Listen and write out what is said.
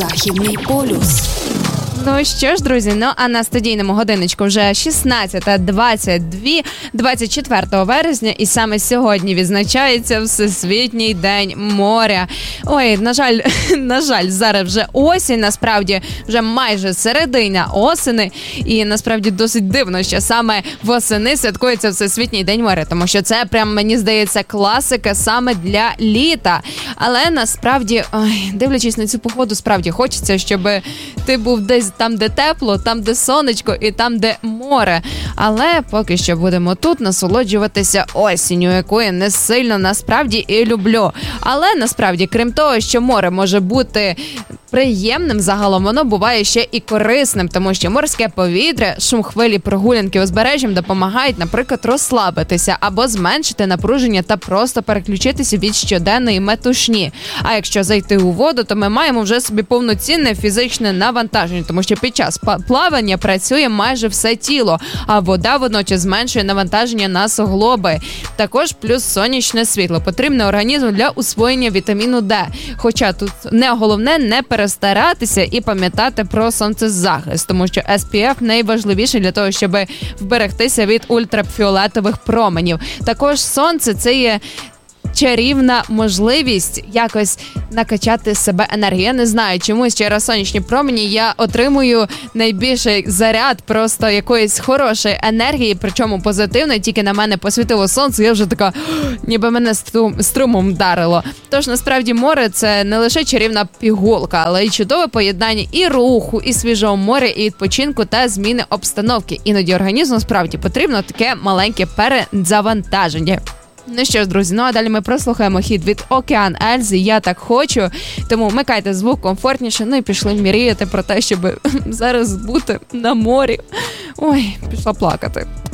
Західний полюс. Ну що ж, друзі, а на студійному годиночку вже 16:22, 24 вересня, і саме сьогодні відзначається Всесвітній день моря. Ой, на жаль, зараз вже осінь, насправді вже майже середина осени, і насправді досить дивно, що саме восени святкується Всесвітній день моря, тому що це прям, мені здається, класика саме для літа. Але насправді, дивлячись на цю погоду, справді хочеться, щоб ти був десь там, де тепло, там, де сонечко і там, де море. Але поки що будемо тут насолоджуватися осінню, яку я не сильно насправді і люблю. Але насправді, крім того, що море може бути приємним, загалом воно буває ще і корисним, тому що морське повітря, шум хвилі, прогулянки узбережжям допомагають, наприклад, розслабитися або зменшити напруження та просто переключитися від щоденної метушні. А якщо зайти у воду, то ми маємо вже собі повноцінне фізичне навантаження, тому що під час плавання працює майже все тіло, а вода водночас зменшує навантаження на суглоби. Також плюс сонячне світло потрібне організму для усвоєння вітаміну Д. Хоча тут головне не перестаратися і пам'ятати про сонцезахист, тому що SPF найважливіше для того, щоб вберегтися від ультрафіолетових променів. Також сонце – це є чарівна можливість якось накачати себе енергію. Я не знаю, чомусь через сонячні промені я отримую найбільший заряд просто якоїсь хорошої енергії, причому позитивної. Тільки на мене посвітило сонце, я вже така, ніби мене струмом вдарило. Тож, насправді, море – це не лише чарівна пігулка, але й чудове поєднання і руху, і свіжого моря, і відпочинку та зміни обстановки. Іноді організму справді потрібно таке маленьке перезавантаження. Ну що ж, друзі, а далі ми прослухаємо хіт від Океан Ельзи «Я так хочу», тому вмикайте звук комфортніше, і пішли мріяти про те, щоб зараз бути на морі. Ой, пішла плакати.